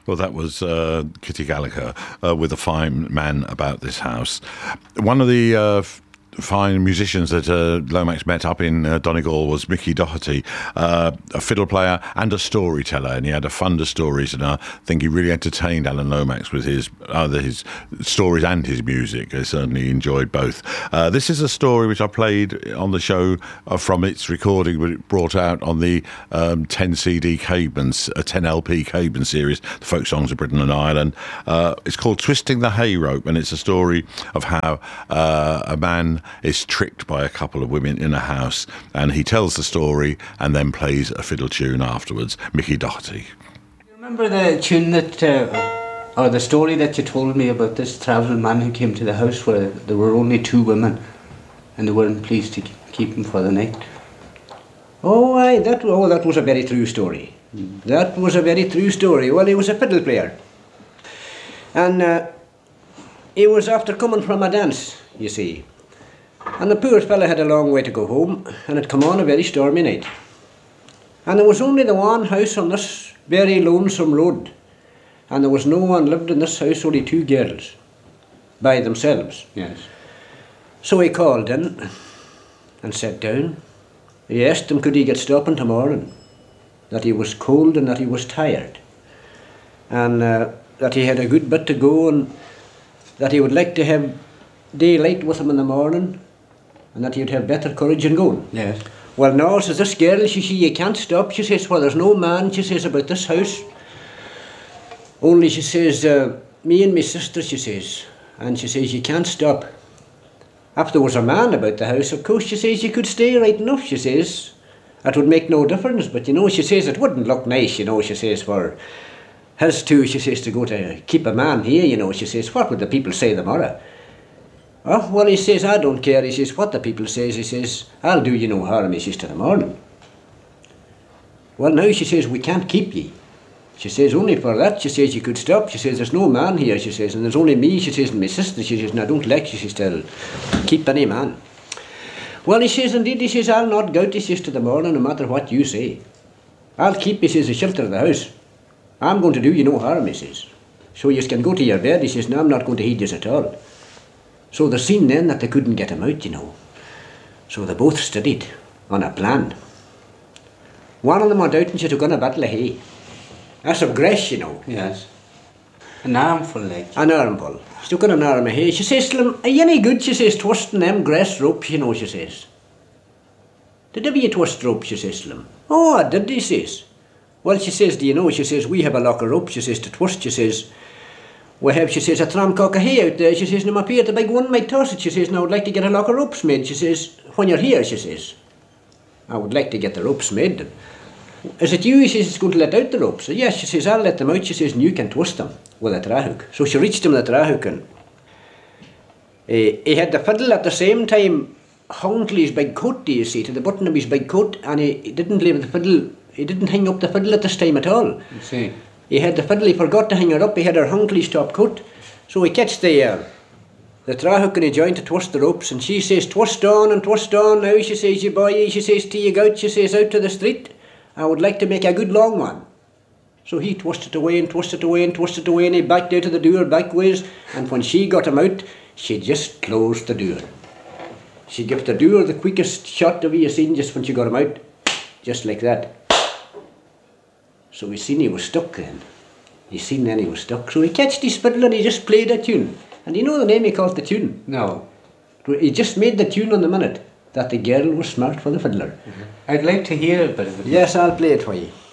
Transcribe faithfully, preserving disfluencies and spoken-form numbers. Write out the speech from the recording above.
Well, that was uh, Kitty Gallagher uh, with A Fine Man About This House. One of the uh, f- fine musicians that uh, Lomax met up in uh, Donegal was Mickey Doherty, uh, a fiddle player and a storyteller, and he had a fund of stories, and I think he really entertained Alan Lomax with his either his stories and his music. I certainly enjoyed both. Uh, this is a story which I played on the show uh, from its recording, but it brought out on the um, ten C D Caban, a ten L P Caban series, the folk songs of Britain and Ireland. Uh, it's called Twisting the Hay Rope, and it's a story of how uh, a man is tricked by a couple of women in a house, and he tells the story and then plays a fiddle tune afterwards. Mickey Doherty. You remember the tune that, uh, or the story that you told me about this travelling man who came to the house where there were only two women and they weren't pleased to keep him for the night? Oh, aye, that, oh, that was a very true story. Mm. That was a very true story. Well, he was a fiddle player. And uh, he was after coming from a dance, you see. And the poor fella had a long way to go home, and it come on a very stormy night. And there was only the one house on this very lonesome road, and there was no one lived in this house, only two girls, by themselves. Yes. So he called in and sat down. He asked them could he get stopping tomorrow, that he was cold and that he was tired, and uh, that he had a good bit to go, and that he would like to have daylight with him in the morning, and that he'd have better courage in going. Yes. Well, no, says this girl, she says, you can't stop. She says, well, there's no man, she says, about this house. Only, she says, uh, me and my sister, she says, and she says, you can't stop. If there was a man about the house, of course, she says, you could stay right enough, she says. That would make no difference, but, you know, she says, it wouldn't look nice, you know, she says, for his two, she says, to go to keep a man here, you know, she says, what would the people say tomorrow? Oh, well, he says, I don't care. He says, what the people says, he says, I'll do you no harm, he says, to the morning. Well, now, she says, we can't keep ye. She says, only for that, she says, you could stop. She says, there's no man here, she says, and there's only me, she says, and my sister, she says, and I don't like, she says, to keep any man. Well, he says, indeed, he says, I'll not go out, he says, to the morning, no matter what you say. I'll keep, he says, the shelter of the house. I'm going to do you no harm, he says. So you can go to your bed, he says, no, I'm not going to heed you at all. So they seen then that they couldn't get him out, you know. So they both studied on a plan. One of them went out and she took on a battle of hay. That's of grass, you know. Yes. An armful, like. An armful. She took on an arm of hay. She says to them, are you any good, she says, twisting them grass ropes, you know, she says. Did ever you twist ropes, she says to them. Oh, I did, he says. Well, she says, do you know, she says, we have a lock of rope, she says, to twist, she says. We have, she says, a tramcock of hay out there, she says, and I'm up here, the big one might toss it, she says, and I would like to get a lock of ropes made, she says, when you're here, she says. I would like to get the ropes made. Is it you, she says, going to let out the ropes? Yes, she says, I'll let them out, she says, and you can twist them with a trahook. So she reached him with a trahook, and uh, he had the fiddle at the same time hung to his big coat, do you see, to the button of his big coat, and he, he didn't leave the fiddle, he didn't hang up the fiddle at this time at all. You see. He had the fiddle, he forgot to hang her up, he had her hung to his top coat. So he catched the, uh, the trahook and he joined to twist the ropes, and she says, twist on and twist on now, she says, you boy, she says, till you go out, she says, out to the street. I would like to make a good long one. So he twisted away and twisted away and twisted away, and he backed out of the door back ways, and when she got him out, she just closed the door. She gave the door the quickest shot of you seen just when she got him out, just like that. So we seen he was stuck then. He seen then he was stuck. So he catched his fiddle and he just played a tune. And you know the name he called the tune? No. He just made the tune on the minute, that the girl was smart for the fiddler. Mm-hmm. I'd like to hear a bit of it. Yes, I'll play it for you.